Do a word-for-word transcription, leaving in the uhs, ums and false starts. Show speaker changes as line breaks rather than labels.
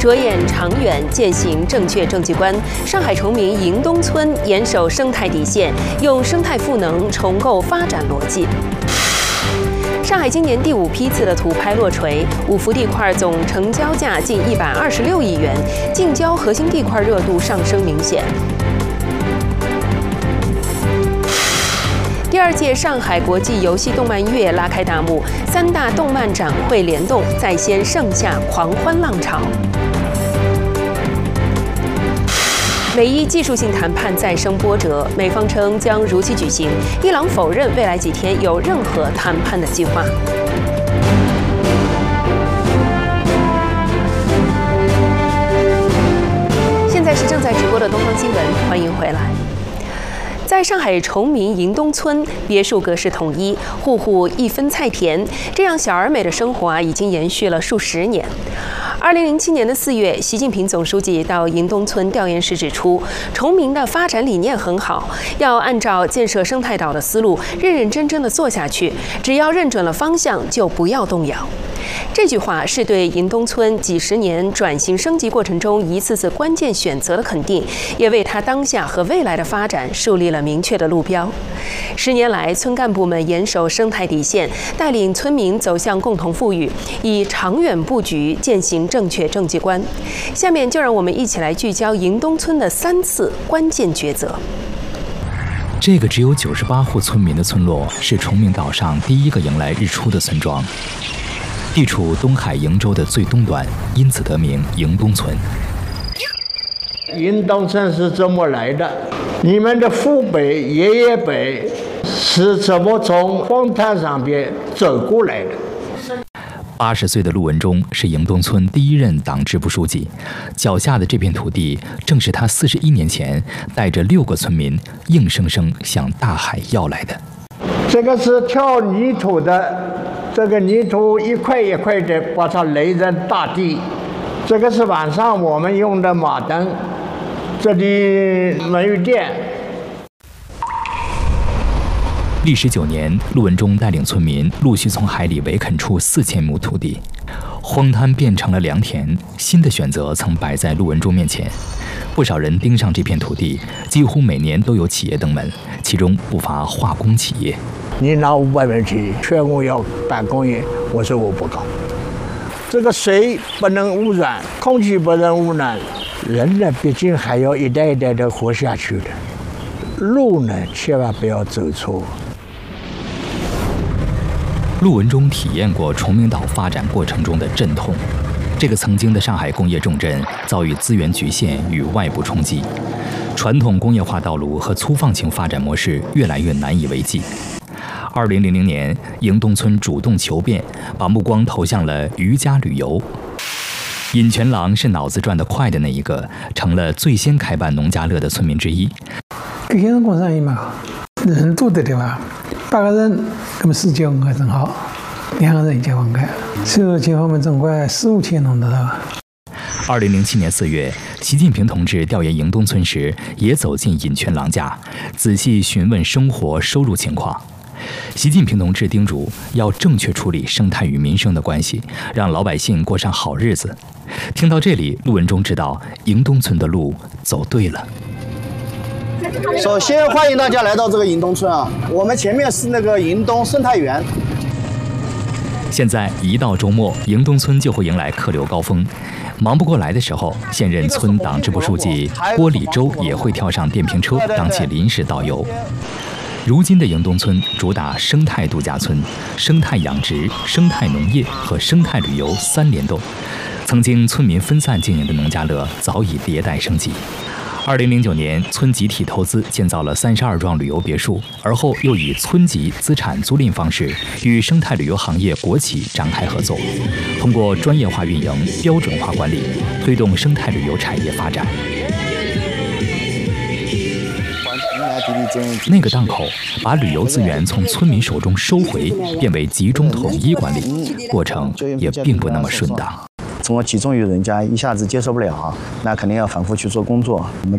着眼长远，践行正确政绩观。上海崇明迎东村严守生态底线，用生态赋能重构发展逻辑。上海今年第五批次的土拍落锤，五幅地块总成交价近一百二十六亿元，近郊核心地块热度上升明显。 第二届上海国际游戏动漫月拉开大幕，三大动漫展会联动，再掀盛夏狂欢浪潮。美伊技术性谈判再生波折，美方称将如期举行，伊朗否认未来几天有任何谈判的计划。现在是正在直播的东方新闻，欢迎回来。 在上海崇明迎东村，别墅格式统一，户户一分菜田，这样小而美的生活啊，已经延续了数十年。二零零七年的四月，习近平总书记到迎东村调研时指出，崇明的发展理念很好，要按照建设生态岛的思路，认认真真的做下去。只要认准了方向，就不要动摇。 这句话是对迎东村几十年转型升级过程中一次次关键选择的肯定，也为他当下和未来的发展树立了明确的路标。十年来，村干部们严守生态底线，带领村民走向共同富裕，以长远布局践行正确政绩观。下面就让我们一起来聚焦迎东村的三次关键抉择。
这个只有九十八户村民的村落，是崇明岛上第一个迎来日出的村庄。 地处东海瀛洲的最东端，因此得名迎东村。
迎东村是怎么来的？你们的父辈、爷爷辈是怎么从荒滩上边走过来的？
八十岁的陆文忠是迎东村第一任党支部书记，脚下的这片土地正是他四十一年前带着六个村民硬生生向大海要来的。
这个是挑泥土的。 这个泥土一块一块的把它垒在大地，这个是晚上我们用的马灯，这里没有电。
历时九年，陆文忠带领村民陆续从海里围垦出四千亩土地，荒滩变成了良田，新的选择曾摆在陆文忠面前。不少人盯上这片土地，几乎每年都有企业登门，其中不乏化工企业。
你拿五百万去劝我要办工业，我说我不搞。这个水不能污染，空气不能污染，人呢毕竟还要一代一代的活下去的。路呢千万不要走错。
陆文忠体验过崇明岛发展过程中的阵痛，这个曾经的上海工业重镇遭遇资源局限与外部冲击，传统工业化道路和粗放型发展模式越来越难以为继。 二零零零年，迎东村主动求变，把目光投向了渔家旅游。尹全郎是脑子转得快的那一个，成了最先开办农家乐的村民之一。
这些人工生意嘛，人多的对吧？八个人，那么四结婚还正好，两个人结婚开，所以结婚们总归四五千弄得到。
二零零七年四月，习近平同志调研迎东村时，也走进尹全郎家，仔细询问生活收入情况。 习近平同志叮嘱要正确处理生态与民生的关系，让老百姓过上好日子。听到这里，陆文忠知道迎东村的路走对了。
首先欢迎大家来到这个迎东村啊，我们前面是那个迎东生态园。
现在一到周末，迎东村就会迎来客流高峰。忙不过来的时候，现任村党支部书记郭礼洲也会跳上电瓶车当起临时导游。 如今的迎东村主打生态度假村、生态养殖、生态农业和生态旅游三联动。曾经村民分散经营的农家乐早已迭代升级。二零零九年，村集体投资建造了三十二幢旅游别墅，而后又以村级资产租赁方式与生态旅游行业国企展开合作，通过专业化运营、标准化管理，推动生态旅游产业发展。 那个档口，把旅游资源从村民手中收回，变为集中统一管理，过程也并不那么顺当。
怎么集中于人家一下子接受不了，那肯定要反复去做工作。我们